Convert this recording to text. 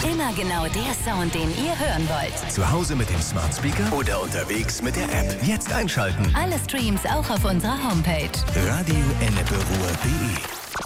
Immer genau der Sound, den ihr hören wollt. Zu Hause mit dem Smart Speaker oder unterwegs mit der App. Jetzt einschalten. Alle Streams auch auf unserer Homepage. Radio-ennepe-ruhr.de